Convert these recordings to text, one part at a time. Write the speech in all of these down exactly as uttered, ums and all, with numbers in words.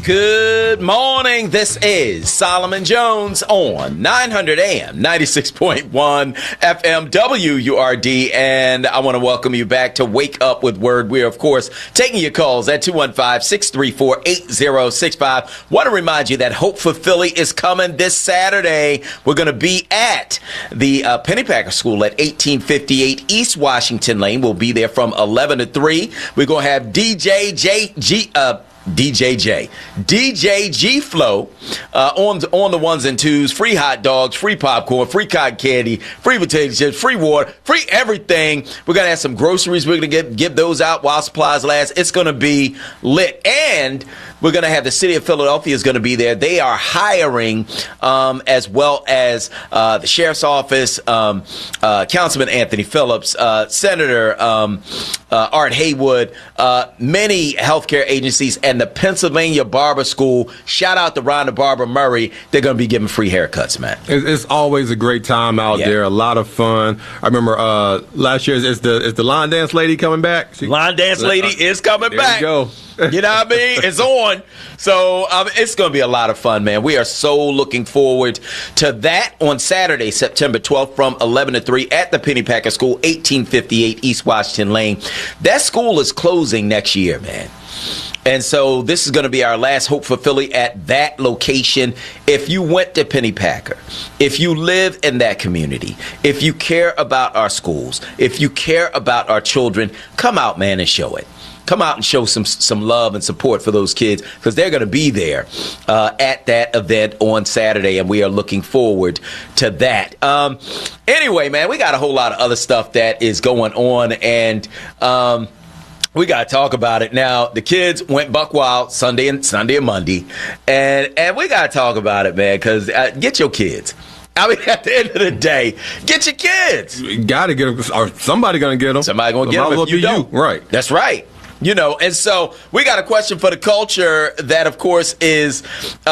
Good morning. This is Solomon Jones on nine hundred A M, ninety-six point one F M W U R D. And I want to welcome you back to Wake Up with Word. We're, of course, taking your calls at two one five, six three four, eight zero six five. Want to remind you that Hope for Philly is coming this Saturday. We're going to be at the uh, Pennypacker School at eighteen fifty-eight East Washington Lane. We'll be there from eleven to three. We're going to have D J J G, uh, D J J, D J G Flow uh, on on the ones and twos. Free hot dogs, free popcorn, free cotton candy, free potato chips, free water, free everything. We're gonna have some groceries. We're gonna get give those out while supplies last. It's gonna be lit, and we're gonna have the city of Philadelphia is gonna be there. They are hiring, um, as well as uh, the sheriff's office, um, uh, Councilman Anthony Phillips, uh, Senator um, uh, Art Haywood, uh, many healthcare agencies, and the Pennsylvania Barber School. Shout out to Rhonda Barber Murray. They're going to be giving free haircuts, man. It's always a great time out yeah. there. A lot of fun. I remember uh, last year, is the is the line dance lady coming back? She, line dance lady uh, is coming there back. You go. You know what I mean? It's on. So um, it's going to be a lot of fun, man. We are so looking forward to that on Saturday, September twelfth from eleven to three at the Pennypacker School, eighteen fifty-eight East Washington Lane. That school is closing next year, man. And so this is going to be our last Hope for Philly at that location. If you went to Pennypacker, if you live in that community, if you care about our schools, if you care about our children, come out, man, and show it. Come out and show some some love and support for those kids, because they're going to be there uh, at that event on Saturday, and we are looking forward to that. Um, anyway, man, we got a whole lot of other stuff that is going on, and um, we got to talk about it. Now, the kids went buck wild Sunday and Sunday and Monday, and and we got to talk about it, man, because uh, get your kids. I mean, at the end of the day, get your kids. You got to get them, or somebody going to get them. Somebody going to get them if you don't. You. Right. That's right. You know, and so we got a question for the culture that, of course, is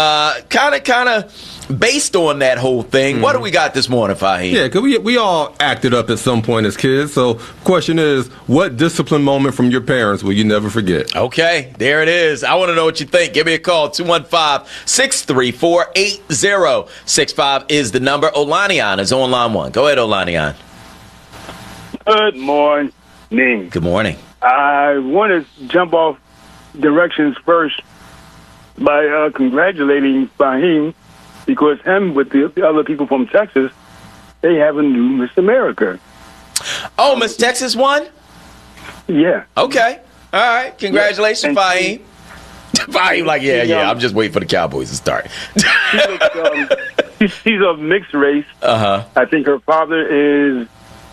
kind of kind of based on that whole thing. Mm-hmm. What do we got this morning, Fahim? Yeah, because we, we all acted up at some point as kids. So question is, what discipline moment from your parents will you never forget? Okay, there it is. I want to know what you think. Give me a call. two one five, six three four, eight zero six five is the number. Olanian is on line one. Go ahead, Olanian. Good morning. Good morning. I want to jump off directions first by uh, congratulating Fahim, because him with the, the other people from Texas, they have a new Miss America. Oh, Miss Texas won? Yeah. Okay. All right. Congratulations, yeah. Fahim. Fahim like, yeah, yeah, um, I'm just waiting for the Cowboys to start. she looks, um, she's, she's of mixed race. Uh-huh. I think her father is